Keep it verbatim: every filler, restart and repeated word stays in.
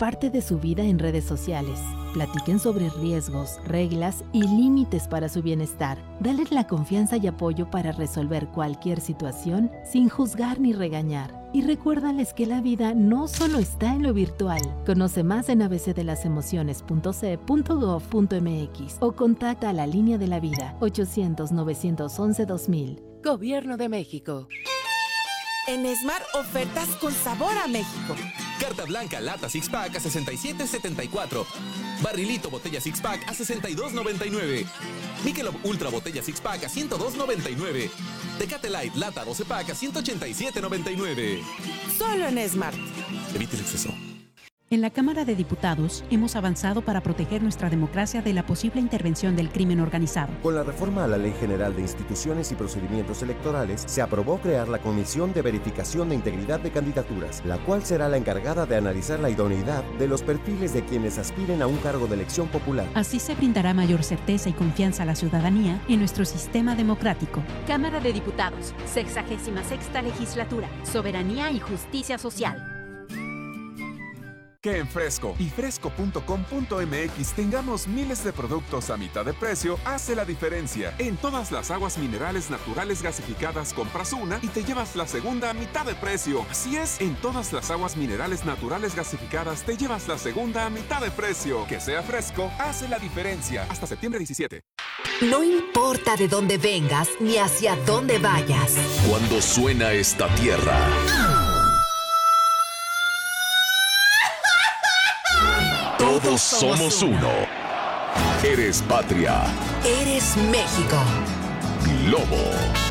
parte de su vida en redes sociales. Platiquen sobre riesgos, reglas y límites para su bienestar. Dale la confianza y apoyo para resolver cualquier situación sin juzgar ni regañar. Y recuérdales que la vida no solo está en lo virtual. Conoce más en a b c de las emociones punto c e punto gov punto m x o contacta a la Línea de la Vida ochocientos, novecientos once, dos mil. Gobierno de México. En Smart, ofertas con sabor a México. Carta blanca lata six pack a sesenta y siete setenta y cuatro. Barrilito botella six pack a sesenta y dos noventa y nueve. Michelob Ultra botella six pack a ciento dos noventa y nueve. Tecate Light lata doce pack a ciento ochenta y siete noventa y nueve. Solo en Smart. Evite el exceso. En la Cámara de Diputados hemos avanzado para proteger nuestra democracia de la posible intervención del crimen organizado. Con la reforma a la Ley General de Instituciones y Procedimientos Electorales, se aprobó crear la Comisión de Verificación de Integridad de Candidaturas, la cual será la encargada de analizar la idoneidad de los perfiles de quienes aspiren a un cargo de elección popular. Así se brindará mayor certeza y confianza a la ciudadanía en nuestro sistema democrático. Cámara de Diputados, sexagésima sexta legislatura, soberanía y justicia social. Que en Fresco y fresco punto com punto m x tengamos miles de productos a mitad de precio hace la diferencia. En todas las aguas minerales naturales gasificadas compras una y te llevas la segunda a mitad de precio. Así es, en todas las aguas minerales naturales gasificadas te llevas la segunda a mitad de precio. Que sea Fresco hace la diferencia. Hasta septiembre diecisiete. No importa de dónde vengas ni hacia dónde vayas. Cuando suena esta tierra, todos somos uno. Eres patria. Eres México. Lobo.